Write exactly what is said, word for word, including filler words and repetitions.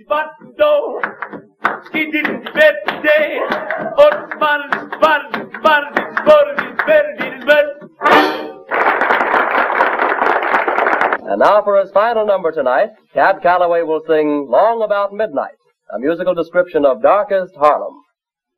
but no, he didn't bet the day. But man, man, man, man, man. And now for his final number tonight, Cab Calloway will sing Long About Midnight, a musical description of darkest Harlem.